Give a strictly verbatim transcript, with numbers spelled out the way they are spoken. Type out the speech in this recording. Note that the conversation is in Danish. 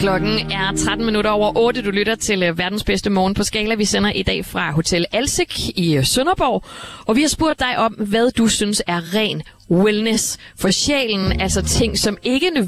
Klokken er tretten minutter over otte. Du lytter til verdens bedste morgen på Skala. Vi sender i dag fra Hotel Alsik i Sønderborg. Og vi har spurgt dig om, hvad du synes er ren wellness for sjælen. Altså ting, som ikke